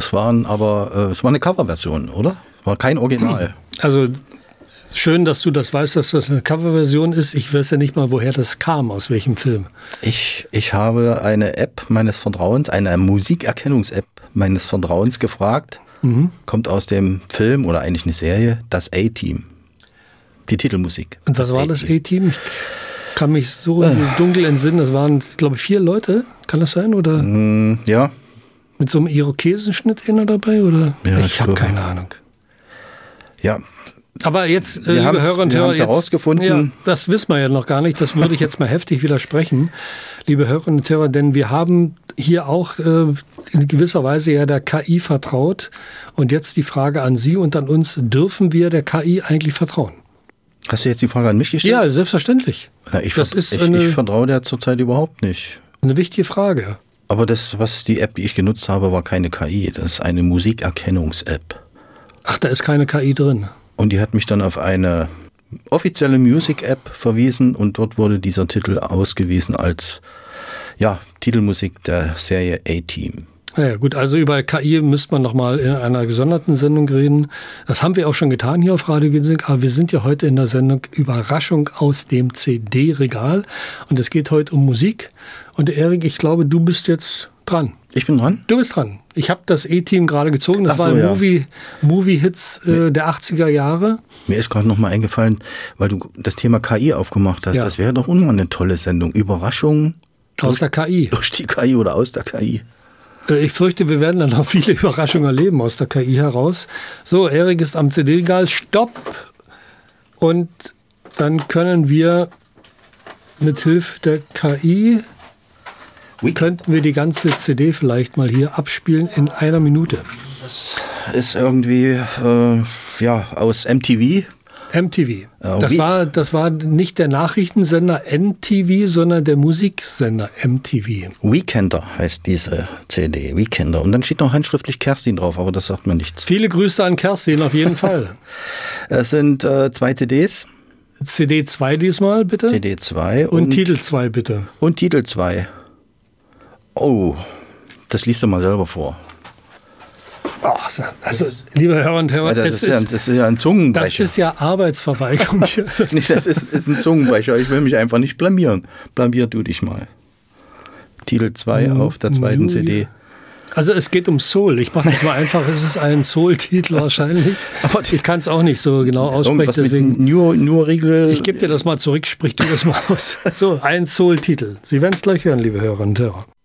es war eine Coverversion, oder? War kein Original. Also schön, dass du das weißt, dass das eine Coverversion ist. Ich weiß ja nicht mal, woher das kam, aus welchem Film. Ich habe eine App meines Vertrauens, eine Musikerkennungs-App meines Vertrauens gefragt. Kommt aus dem Film oder eigentlich eine Serie, das A-Team. Die Titelmusik. Und was war das A-Team? Ich kann mich so dunkel entsinnen. Das waren, glaube ich, 4 Leute. Kann das sein? Oder? Ja. Mit so einem Irokesenschnitt inner dabei? Oder? Ja, ich habe keine Ahnung. Ja. Aber jetzt, liebe Hörer und Hörer, herausgefunden. Ja, das wissen wir ja noch gar nicht. Das würde ich jetzt mal heftig widersprechen, liebe Hörer und Hörer, denn wir haben hier auch in gewisser Weise ja der KI vertraut. Und jetzt die Frage an Sie und an uns: Dürfen wir der KI eigentlich vertrauen? Hast du jetzt die Frage an mich gestellt? Ja, selbstverständlich. Na, ich vertraue der zurzeit überhaupt nicht. Eine wichtige Frage. Aber die App, die ich genutzt habe, war keine KI. Das ist eine Musikerkennungs-App. Ach, da ist keine KI drin. Und die hat mich dann auf eine offizielle Music-App verwiesen und dort wurde dieser Titel ausgewiesen als Titelmusik der Serie A-Team. Ja gut, also über KI müsste man nochmal in einer gesonderten Sendung reden. Das haben wir auch schon getan hier auf Radio Ginseng, aber wir sind ja heute in der Sendung Überraschung aus dem CD-Regal und es geht heute um Musik. Und Erik, ich glaube, du bist jetzt dran. Ich bin dran? Du bist dran. Ich habe das A-Team gerade gezogen. Das war ein Movie-Hits der 80er Jahre. Mir ist gerade noch mal eingefallen, weil du das Thema KI aufgemacht hast. Ja. Das wäre doch immer eine tolle Sendung. Überraschung aus der KI. Durch die KI oder aus der KI. Ich fürchte, wir werden dann noch viele Überraschungen erleben aus der KI heraus. So, Erik ist am CD-Regal. Stopp! Und dann können wir mit Hilfe der KI könnten wir die ganze CD vielleicht mal hier abspielen in einer Minute. Das ist irgendwie aus MTV. MTV. Das war nicht der Nachrichtensender NTV, sondern der Musiksender MTV. Weekender heißt diese CD. Weekender. Und dann steht noch handschriftlich Kerstin drauf, aber das sagt mir nichts. Viele Grüße an Kerstin, auf jeden Fall. Es sind 2 CDs. CD 2 diesmal, bitte. CD 2. Und Titel 2, bitte. Und Titel 2. Oh, das liest du mal selber vor. Oh, also, liebe Hörer und Hörer, das ist ja ein Zungenbrecher. Das ist ja Arbeitsverweigerung. Das ist ein Zungenbrecher. Ich will mich einfach nicht blamieren. Blamier du dich mal. Titel 2 auf der 2. CD. Also es geht um Soul. Ich mache das mal einfach. Es ist ein Soul-Titel wahrscheinlich. Aber ich kann es auch nicht so genau aussprechen. Deswegen nur Regel. Ich gebe dir das mal zurück. Sprich du das mal aus. So, ein Soul-Titel. Sie werden es gleich hören, liebe Hörerinnen und Hörer.